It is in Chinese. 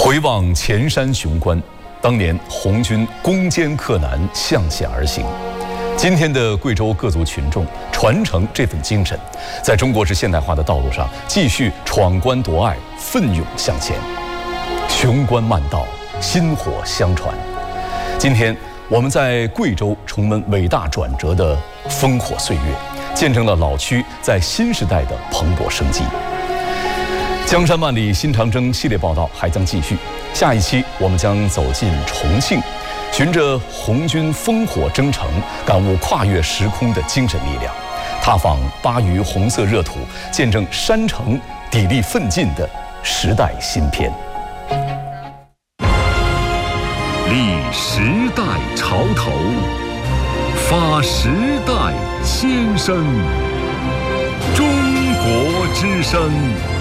回望前山雄关，当年红军攻坚克难，向险而行。今天的贵州各族群众传承这份精神，在中国式现代化的道路上继续闯关夺隘，奋勇向前。雄关漫道，薪火相传。今天我们在贵州重温伟大转折的烽火岁月，见证了老区在新时代的蓬勃生机。江山万里新长征系列报道还将继续，下一期我们将走进重庆，循着红军烽火征程，感悟跨越时空的精神力量，踏访巴渝红色热土，见证山城砥砺奋进的时代新篇。 立时代潮头，发时代先声，中国之声。